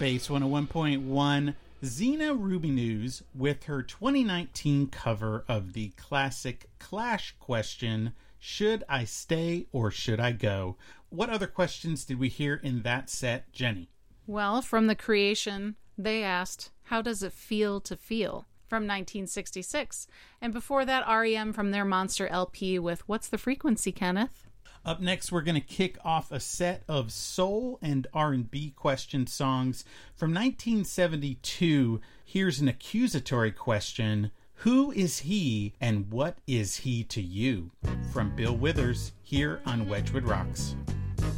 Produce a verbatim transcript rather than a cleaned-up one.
Space one oh one point one, Xena Ruby News with her twenty nineteen cover of the classic Clash question, Should I Stay or Should I Go? What other questions did we hear in that set, Jenny? Well, from the creation, they asked, How does it feel to feel? From nineteen sixty-six. And before that, R E M from their Monster L P with What's the Frequency, Kenneth? Up next, we're going to kick off a set of soul and R and B question songs. From nineteen seventy-two, here's an accusatory question. Who is he and what is he to you? From Bill Withers, here on Wedgwood Rocks.